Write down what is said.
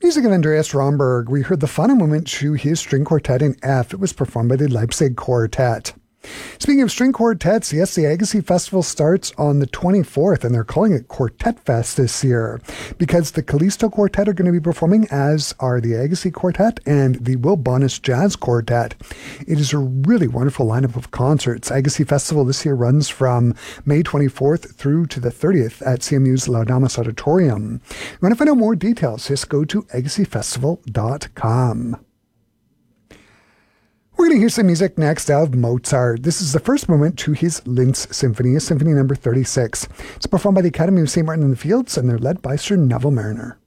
Music of Andreas Romberg. We heard the final movement to his string quartet in F. It was performed by the Leipzig Quartet. Speaking of string quartets, yes, the Agassiz Festival starts on the 24th, and they're calling it Quartet Fest this year because the Callisto Quartet are going to be performing, as are the Agassiz Quartet and the Will Bonis Jazz Quartet. It is a really wonderful lineup of concerts. Agassiz Festival this year runs from May 24th through to the 30th at CMU's Laudamus Auditorium. If you want to find out more details, just go to agassizfestival.com. We're going to hear some music next of Mozart. This is the first movement to his Linz Symphony, Symphony number 36. It's performed by the Academy of St. Martin in the Fields, and they're led by Sir Neville Mariner.